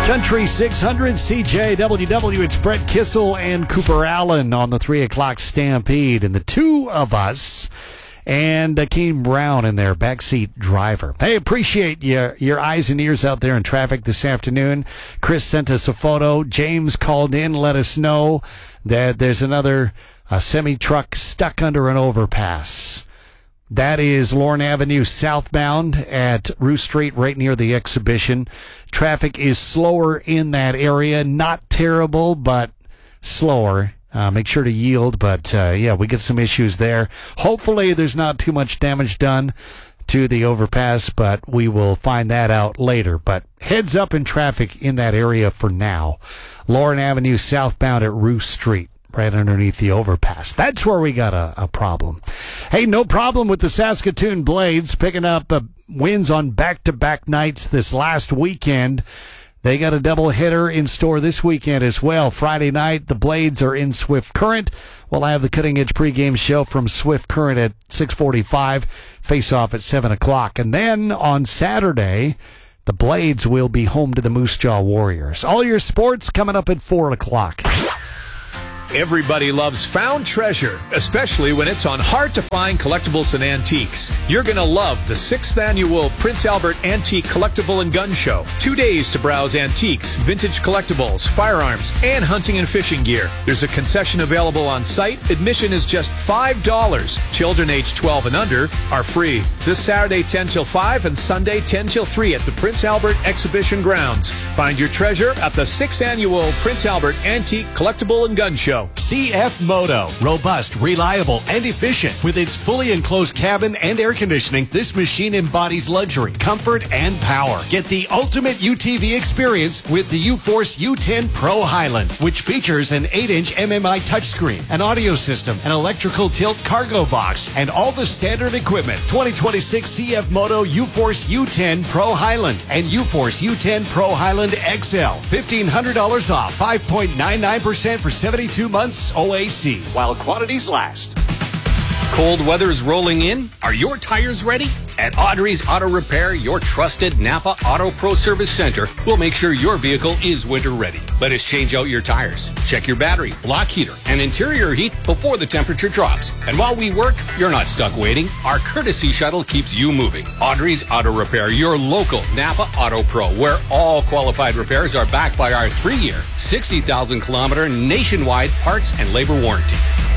Country 600 CJWW. It's Brett Kissel and Cooper Allen on the 3 o'clock Stampede. And the two of us and Akeem Brown in their backseat driver. Hey, appreciate your eyes and ears out there in traffic this afternoon. Chris sent us a photo. James called in, let us know that there's another semi-truck stuck under an overpass. That is Lorne Avenue southbound at Rue Street, right near the exhibition. Traffic is slower in that area. Not terrible, but slower. Make sure to yield, but we get some issues there. Hopefully there's not too much damage done to the overpass, but we will find that out later. But heads up in traffic in that area for now. Lorne Avenue southbound at Rue Street, right underneath the overpass. That's where we got a problem. Hey, no problem with the Saskatoon Blades picking up wins on back-to-back nights this last weekend. They got a double hitter in store this weekend as well. Friday night, the Blades are in Swift Current. We'll have the Cutting Edge pregame show from Swift Current at 6:45, face-off at 7 o'clock. And then on Saturday, the Blades will be home to the Moose Jaw Warriors. All your sports coming up at 4 o'clock. Everybody loves found treasure, especially when it's on hard-to-find collectibles and antiques. You're going to love the 6th Annual Prince Albert Antique Collectible and Gun Show. 2 days to browse antiques, vintage collectibles, firearms, and hunting and fishing gear. There's a concession available on site. Admission is just $5. Children aged 12 and under are free. This Saturday 10 till 5 and Sunday 10 till 3 at the Prince Albert Exhibition Grounds. Find your treasure at the 6th Annual Prince Albert Antique Collectible and Gun Show. CF Moto. Robust, reliable, and efficient. With its fully enclosed cabin and air conditioning, this machine embodies luxury, comfort, and power. Get the ultimate UTV experience with the U-Force U10 Pro Highland, which features an 8-inch MMI touchscreen, an audio system, an electrical tilt cargo box, and all the standard equipment. 2026 CF Moto U-Force U10 Pro Highland and U-Force U10 Pro Highland XL. $1,500 off, 5.99% for 72 months OAC, while quantities last. Cold weather's rolling in? Are your tires ready? At Audrey's Auto Repair, your trusted Napa Auto Pro Service Center will make sure your vehicle is winter ready. Let us change out your tires, check your battery, block heater, and interior heat before the temperature drops. And while we work, you're not stuck waiting. Our courtesy shuttle keeps you moving. Audrey's Auto Repair, your local Napa Auto Pro, where all qualified repairs are backed by our 3-year, 60,000-kilometer nationwide parts and labor warranty.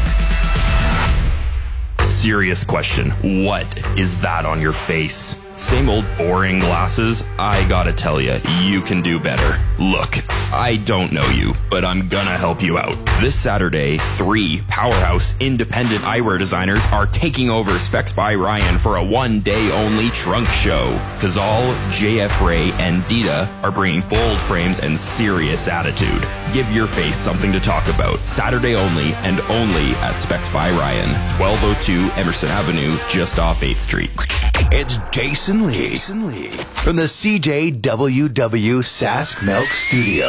Serious question. What is that on your face? Same old boring glasses? I gotta tell you, you can do better. Look, I don't know you, but I'm gonna help you out. This Saturday, 3 powerhouse independent eyewear designers are taking over Specs by Ryan for a 1-day-only trunk show. Cazal, JF Ray, and Dita are bringing bold frames and serious attitude. Give your face something to talk about. Saturday only and only at Specs by Ryan, 1202 Emerson Avenue, just off 8th Street. It's Jason Lee from the CJWW Sask Milk Studio.